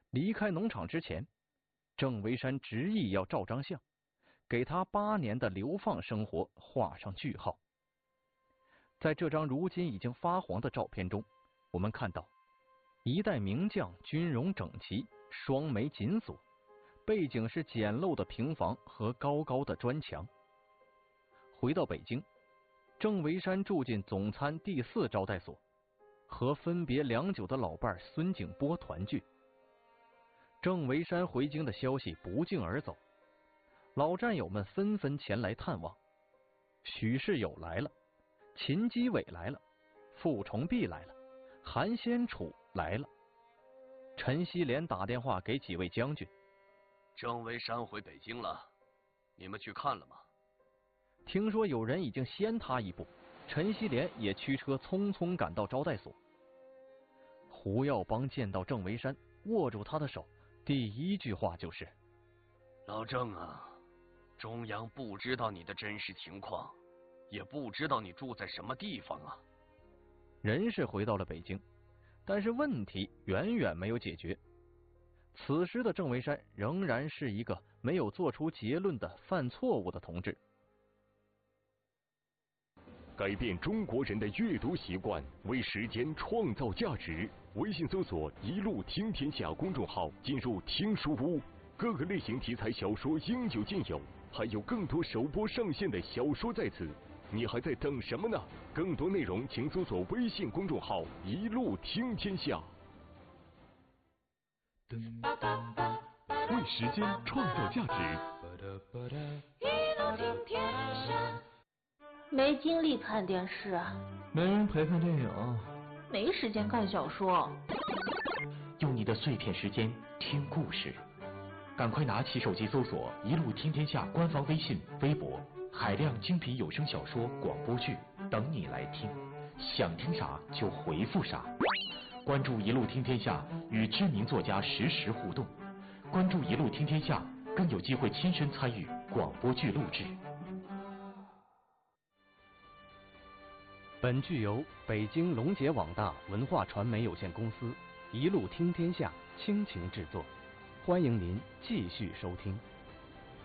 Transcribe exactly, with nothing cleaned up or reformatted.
离开农场之前，郑维山执意要照张相，给他八年的流放生活画上句号。在这张如今已经发黄的照片中，我们看到一代名将军容整齐，双眉紧锁，背景是简陋的平房和高高的砖墙。回到北京，郑维山住进总参第四招待所，和分别良久的老伴孙景波团聚。郑维山回京的消息不胫而走，老战友们纷纷前来探望。许世友来了，秦基伟来了，傅崇碧来了，韩先楚来了。陈锡联打电话给几位将军： 郑维山回北京了，你们去看了吗？ 听说有人已经先他一步，陈锡联也驱车匆匆赶到招待所。胡耀邦见到郑维山，握住他的手，第一句话就是： 老郑啊，中央不知道你的真实情况，也不知道你住在什么地方啊。 人是回到了北京，但是问题远远没有解决。此时的郑维山仍然是一个没有做出结论的犯错误的同志。 改变中国人的阅读习惯，为时间创造价值。微信搜索“一路听天下”公众号，进入听书屋，各个类型题材小说应有尽有，还有更多首播上线的小说在此，你还在等什么呢？更多内容请搜索微信公众号“一路听天下”。为时间创造价值。 一路听天下。没精力看电视， 没人陪看电影， 没时间看小说。 用你的碎片时间听故事，赶快拿起手机搜索“一路听天下”官方微信、微博，海量精品有声小说、广播剧等你来听，想听啥就回复啥。关注“一路听天下”，与知名作家实时互动。关注“一路听天下”，更有机会亲身参与广播剧录制。 本剧由北京龙杰网大文化传媒有限公司一路听天下倾情制作，欢迎您继续收听。